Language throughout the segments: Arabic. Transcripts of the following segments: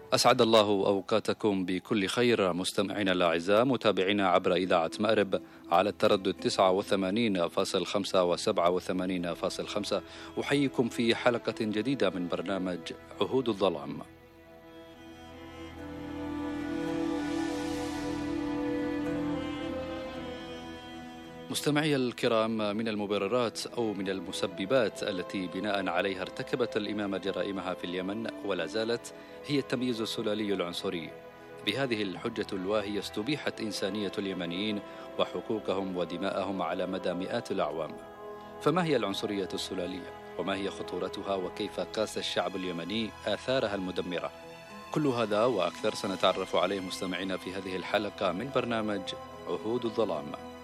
أسعد الله أوقاتكم بكل خير مستمعينا الأعزاء، متابعينا عبر إذاعة مأرب على التردد 89.5 و 87.5. أحييكم في حلقة جديدة من برنامج عهود الظلام. مستمعي الكرام، من المبررات أو من المسببات التي بناء عليها ارتكبت الإمامة جرائمها في اليمن ولا زالت هي التمييز السلالي العنصري. بهذه الحجة الواهية استبيحت إنسانية اليمنيين وحقوقهم ودماءهم على مدى مئات الأعوام. فما هي العنصرية السلالية؟ وما هي خطورتها؟ وكيف قاس الشعب اليمني آثارها المدمرة؟ كل هذا وأكثر سنتعرف عليه مستمعينا في هذه الحلقة من برنامج عهود الظلام.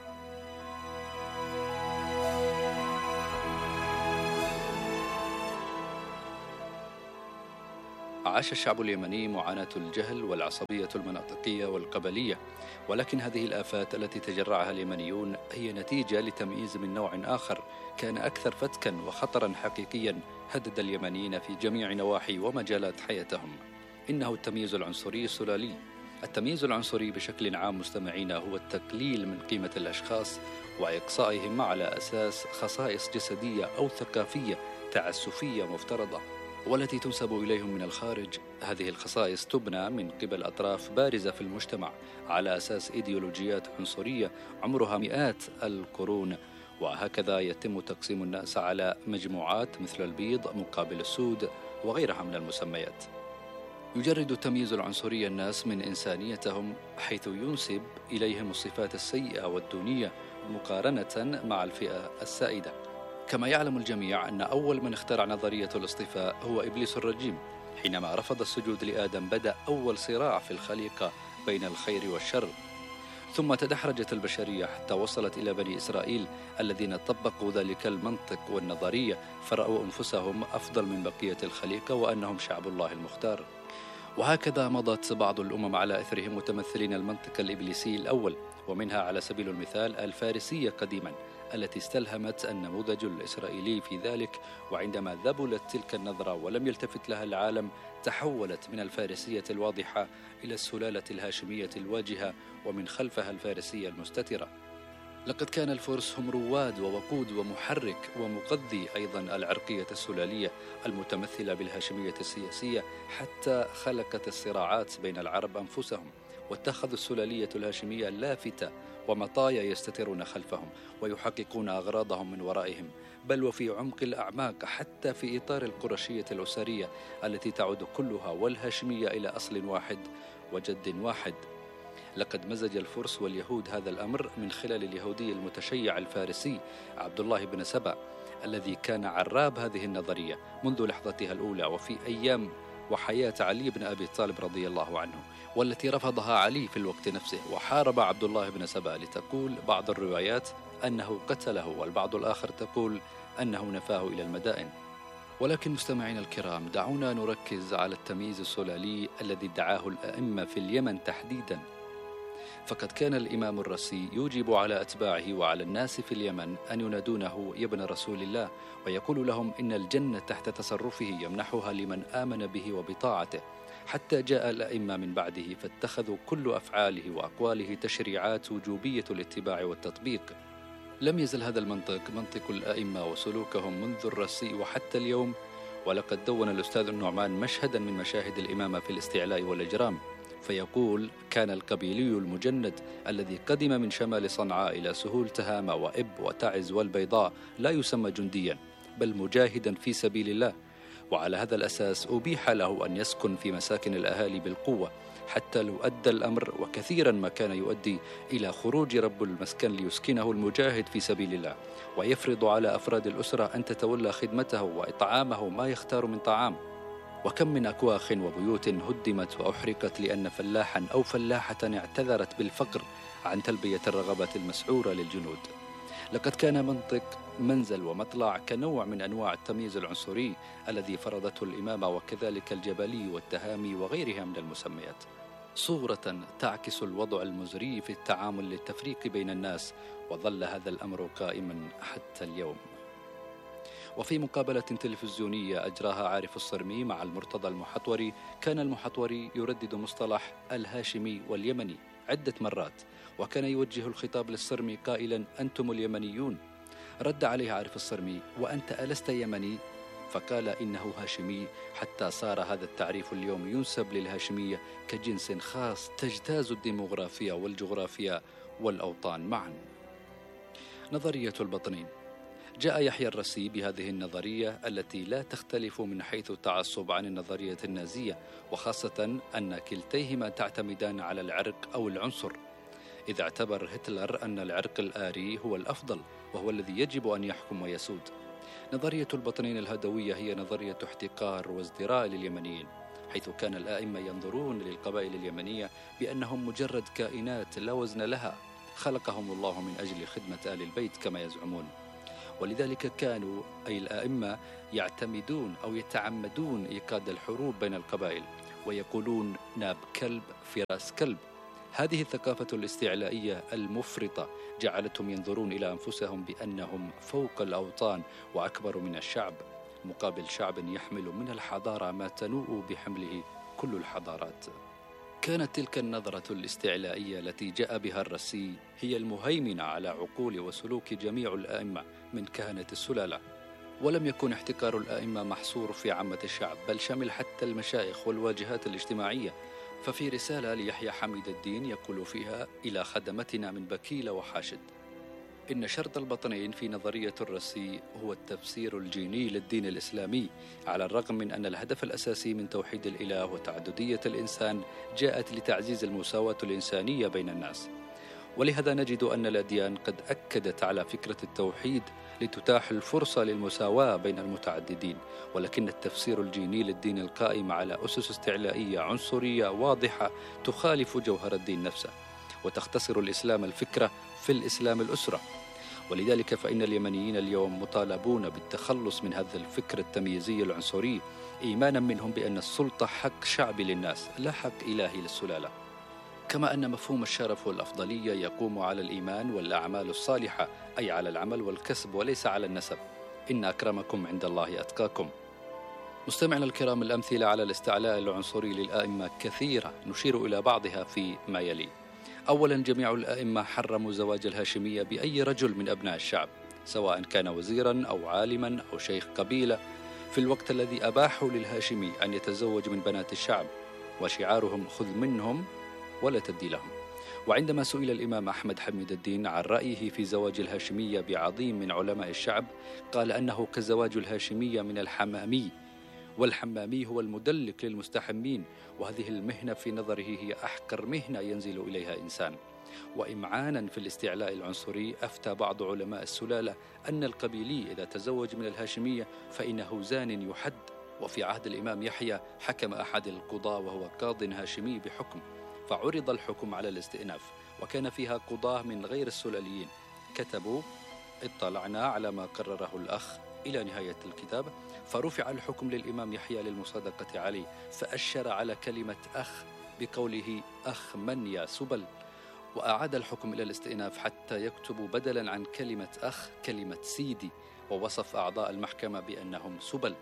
عاش الشعب اليمني معاناة الجهل والعصبية المناطقية والقبلية، ولكن هذه الآفات التي تجرعها اليمنيون هي نتيجة لتمييز من نوع آخر كان أكثر فتكا وخطرا حقيقيا هدد اليمنيين في جميع نواحي ومجالات حياتهم. إنه التمييز العنصري السلالي. التمييز العنصري بشكل عام مستمعينا هو التقليل من قيمة الأشخاص وإقصائهم على أساس خصائص جسدية أو ثقافية تعسفية مفترضة والتي تنسب إليهم من الخارج. هذه الخصائص تبنى من قبل أطراف بارزة في المجتمع على أساس إيديولوجيات عنصرية عمرها مئات القرون، وهكذا يتم تقسيم الناس على مجموعات مثل البيض مقابل السود وغيرها من المسميات. يجرد التمييز العنصري الناس من إنسانيتهم حيث ينسب إليهم الصفات السيئة والدونية مقارنة مع الفئة السائدة. كما يعلم الجميع أن أول من اخترع نظرية الاصطفاء هو إبليس الرجيم. حينما رفض السجود لآدم بدأ أول صراع في الخليقة بين الخير والشر، ثم تدحرجت البشرية حتى وصلت إلى بني إسرائيل الذين طبقوا ذلك المنطق والنظرية، فرأوا أنفسهم أفضل من بقية الخليقة وأنهم شعب الله المختار. وهكذا مضت بعض الأمم على أثرهم متمثلين المنطق الإبليسي الأول، ومنها على سبيل المثال الفارسية قديما التي استلهمت النموذج الإسرائيلي في ذلك. وعندما ذبلت تلك النظرة ولم يلتفت لها العالم تحولت من الفارسية الواضحة إلى السلالة الهاشمية الواجهة ومن خلفها الفارسية المستترة. لقد كان الفرس هم رواد ووقود ومحرك ومغذي أيضا العرقية السلالية المتمثلة بالهاشمية السياسية، حتى خلقت الصراعات بين العرب أنفسهم واتخذوا السلالية الهاشمية لافتة ومطايا يستترون خلفهم ويحققون أغراضهم من ورائهم، بل وفي عمق الأعماق حتى في إطار القرشية الأسرية التي تعود كلها والهاشمية إلى أصل واحد وجد واحد. لقد مزج الفرس واليهود هذا الأمر من خلال اليهودي المتشيع الفارسي عبد الله بن سبأ الذي كان عراب هذه النظرية منذ لحظتها الأولى وفي أيام وحياة علي بن أبي طالب رضي الله عنه، والتي رفضها علي في الوقت نفسه وحارب عبد الله بن سبأ، لتقول بعض الروايات أنه قتله والبعض الآخر تقول أنه نفاه إلى المدائن. ولكن مستمعينا الكرام، دعونا نركز على التمييز السلالي الذي ادعاه الأئمة في اليمن تحديدا. فقد كان الإمام الرسي يوجب على أتباعه وعلى الناس في اليمن أن ينادونه يا ابن رسول الله، ويقول لهم إن الجنة تحت تصرفه يمنحها لمن آمن به وبطاعته، حتى جاء الأئمة من بعده فاتخذوا كل أفعاله وأقواله تشريعات وجوبية الاتباع والتطبيق. لم يزل هذا المنطق منطق الأئمة وسلوكهم منذ الرسي وحتى اليوم. ولقد دون الأستاذ النعمان مشهدا من مشاهد الإمامة في الاستعلاء والإجرام، فيقول: كان القبيلي المجند الذي قدم من شمال صنعاء إلى سهول تهامة وإب وتعز والبيضاء لا يسمى جنديا بل مجاهدا في سبيل الله، وعلى هذا الأساس أبيح له أن يسكن في مساكن الأهالي بالقوة، حتى لو أدى الأمر وكثيرا ما كان يؤدي إلى خروج رب المسكن ليسكنه المجاهد في سبيل الله، ويفرض على أفراد الأسرة أن تتولى خدمته وإطعامه ما يختار من طعام. وكم من أكواخ وبيوت هدمت وأحرقت لأن فلاحا أو فلاحة اعتذرت بالفقر عن تلبية الرغبات المسعورة للجنود. لقد كان منطق منزل ومطلع كنوع من أنواع التمييز العنصري الذي فرضته الإمامة، وكذلك الجبلي والتهامي وغيرها من المسميات، صورة تعكس الوضع المزري في التعامل للتفريق بين الناس، وظل هذا الأمر قائما حتى اليوم. وفي مقابلة تلفزيونية أجراها عارف الصرمي مع المرتضى المحطوري، كان المحطوري يردد مصطلح الهاشمي واليمني عدة مرات، وكان يوجه الخطاب للصرمي قائلا: أنتم اليمنيون. رد عليه عارف الصرمي: وأنت ألست يمني؟ فقال: إنه هاشمي، حتى صار هذا التعريف اليوم ينسب للهاشمية كجنس خاص تجتاز الديموغرافيا والجغرافيا والأوطان معا. نظرية البطنين. جاء يحيى الرسي بهذه النظرية التي لا تختلف من حيث التعصب عن النظرية النازية، وخاصة أن كلتيهما تعتمدان على العرق أو العنصر، إذا اعتبر هتلر أن العرق الآري هو الأفضل وهو الذي يجب أن يحكم ويسود. نظرية البطنين الهدوية هي نظرية احتقار وازدراء لليمنيين، حيث كان الآئمة ينظرون للقبائل اليمنية بأنهم مجرد كائنات لا وزن لها، خلقهم الله من أجل خدمة آل البيت كما يزعمون. ولذلك كانوا أي الآئمة يعتمدون أو يتعمدون إيقاد الحروب بين القبائل، ويقولون: ناب كلب في رأس كلب. هذه الثقافة الاستعلائية المفرطة جعلتهم ينظرون إلى أنفسهم بأنهم فوق الأوطان وأكبر من الشعب، مقابل شعب يحمل من الحضارة ما تنوء بحمله كل الحضارات. كانت تلك النظرة الاستعلائية التي جاء بها الرسي هي المهيمنة على عقول وسلوك جميع الآئمة من كهنة السلالة. ولم يكن احتكار الآئمة محصور في عامة الشعب، بل شمل حتى المشايخ والواجهات الاجتماعية. ففي رسالة ليحيى حميد الدين يقول فيها: إلى خدمتنا من بكيلة وحاشد، إن شرط البطنين في نظرية الرسي هو التفسير الجيني للدين الإسلامي، على الرغم من أن الهدف الأساسي من توحيد الإله وتعددية الإنسان جاءت لتعزيز المساواة الإنسانية بين الناس. ولهذا نجد أن الأديان قد أكدت على فكرة التوحيد لتتاح الفرصة للمساواة بين المتعددين، ولكن التفسير الجيني للدين القائم على أسس استعلائية عنصرية واضحة تخالف جوهر الدين نفسه، وتختصر الإسلام الفكرة في الإسلام الأسرة. ولذلك فإن اليمنيين اليوم مطالبون بالتخلص من هذا الفكر التمييزي العنصري، إيمانا منهم بأن السلطة حق شعبي للناس لا حق إلهي للسلالة. كما أن مفهوم الشرف والأفضلية يقوم على الإيمان والأعمال الصالحة، أي على العمل والكسب وليس على النسب. إن أكرمكم عند الله أتقاكم. مستمعنا الكرام، الأمثلة على الاستعلاء العنصري للآئمة كثيرة، نشير إلى بعضها في ما يلي. أولا، جميع الآئمة حرموا زواج الهاشمية بأي رجل من أبناء الشعب، سواء كان وزيرا أو عالما أو شيخ قبيلة، في الوقت الذي أباحوا للهاشمي أن يتزوج من بنات الشعب، وشعارهم: خذ منهم ولا تدي لهم. وعندما سئل الإمام أحمد حميد الدين عن رأيه في زواج الهاشمية بعظيم من علماء الشعب، قال أنه كزواج الهاشمية من الحمامي، والحمامي هو المدلك للمستحمين، وهذه المهنة في نظره هي أحقر مهنة ينزل إليها إنسان. وإمعانا في الاستعلاء العنصري، أفتى بعض علماء السلالة أن القبيلي إذا تزوج من الهاشمية فإنه زان يحد. وفي عهد الإمام يحيى حكم أحد القضاة وهو قاض هاشمي بحكم، فعرض الحكم على الاستئناف، وكان فيها قضاة من غير السلاليين كتبوا: اطلعنا على ما قرره الأخ إلى نهاية الكتاب، فرفع الحكم للإمام يحيى للمصادقة عليه، فأشر على كلمة أخ بقوله: أخ من يا سبل، وأعاد الحكم إلى الاستئناف حتى يكتب بدلا عن كلمة أخ كلمة سيدي، ووصف أعضاء المحكمة بأنهم سبل.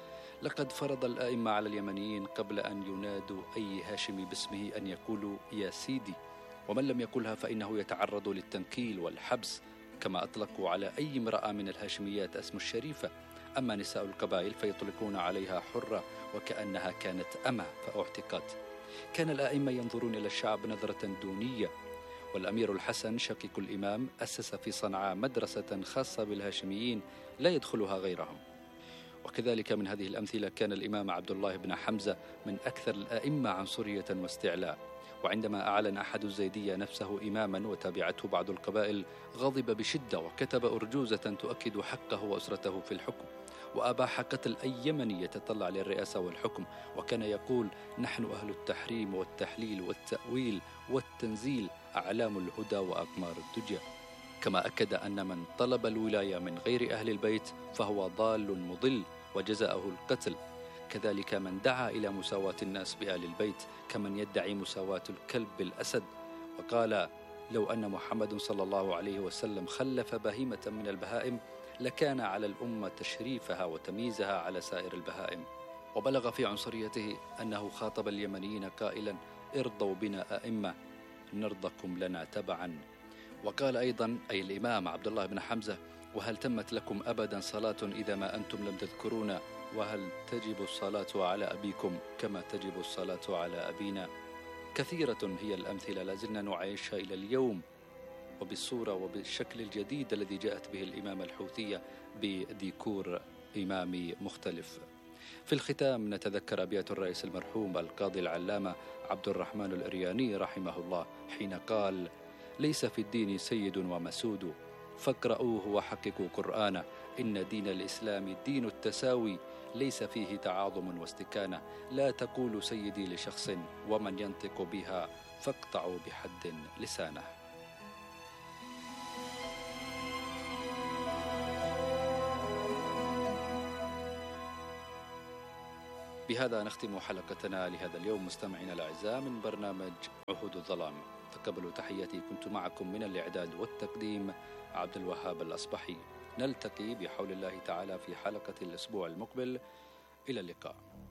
لقد فرض الآئمة على اليمنيين قبل أن ينادوا أي هاشمي باسمه أن يقولوا يا سيدي، ومن لم يقلها فإنه يتعرض للتنكيل والحبس، كما أطلقوا على أي امرأة من الهاشميات اسم الشريفة. أما نساء القبائل فيطلقون عليها حرة وكأنها كانت أمة فأعتقت. كان الآئمة ينظرون إلى الشعب نظرة دونية، والأمير الحسن شقيق الإمام أسس في صنعاء مدرسة خاصة بالهاشميين لا يدخلها غيرهم. وكذلك من هذه الأمثلة كان الإمام عبد الله بن حمزة من أكثر الآئمة عنصرية واستعلاء، وعندما أعلن أحد الزيدية نفسه إماما وتابعته بعض القبائل غضب بشدة وكتب أرجوزة تؤكد حقه وأسرته في الحكم، وأباح قتل أي يمني يتطلع للرئاسة والحكم، وكان يقول: نحن أهل التحريم والتحليل والتأويل والتنزيل، أعلام الهدى وأقمار الدجى. كما أكد أن من طلب الولاية من غير أهل البيت فهو ضال مضل وجزاؤه القتل. كذلك من دعا إلى مساواة الناس بآل البيت كمن يدعي مساواة الكلب بالأسد، وقال: لو أن محمد صلى الله عليه وسلم خلف بهيمة من البهائم لكان على الأمة تشريفها وتمييزها على سائر البهائم. وبلغ في عنصريته أنه خاطب اليمنيين قائلا: ارضوا بنا أئمة نرضكم لنا تبعا. وقال أيضا، أي الإمام عبد الله بن حمزة: وهل تمت لكم أبدا صلاة إذا ما أنتم لم تذكرونا؟ وهل تجب الصلاة على أبيكم كما تجب الصلاة على أبينا؟ كثيرة هي الأمثلة لازلنا نعيشها إلى اليوم، وبالصورة وبالشكل الجديد الذي جاءت به الإمامة الحوثية بديكور إمامي مختلف. في الختام نتذكر أبيات الرئيس المرحوم القاضي العلامة عبد الرحمن الإرياني رحمه الله حين قال: ليس في الدين سيد ومسود، فاقرؤوه وحققوا قرآنه، إن دين الإسلام دين التساوي، ليس فيه تعاظم واستكانة، لا تقولوا سيدي لشخص، ومن ينطق بها فاقطعوا بحد لسانه. بهذا نختم حلقتنا لهذا اليوم مستمعينا الأعزاء من برنامج عهود الظلام. تقبلوا تحياتي، كنت معكم من الإعداد والتقديم عبد الوهاب الأصبحي. نلتقي بحول الله تعالى في حلقة الأسبوع المقبل. إلى اللقاء.